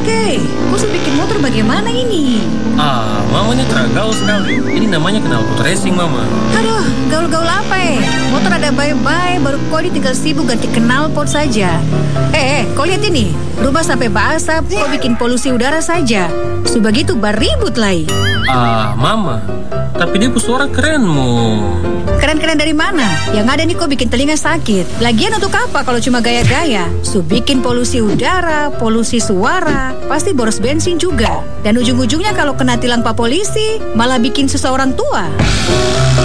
Kei, kau sudah bikin motor bagaimana ini? Mama ini tergaul sekali. Ini namanya knalpot racing, Mama. Aduh, gaul-gaul apa Motor ada bye-bye, baru kau tinggal sibuk ganti knalpot saja. Kau lihat ini, rumah sampai basah, kau bikin polusi udara saja. Begitu beribut lagi. Mama, tapi dia suara kerenmu. Keren-keren dari mana? Yang ada nih kau bikin telinga sakit. Lagian untuk apa kalau cuma gaya-gaya? Bikin polusi udara, polusi suara, pasti boros bensin juga. Dan ujung-ujungnya kalau kena tilang Pak Polisi, malah bikin susah orang tua.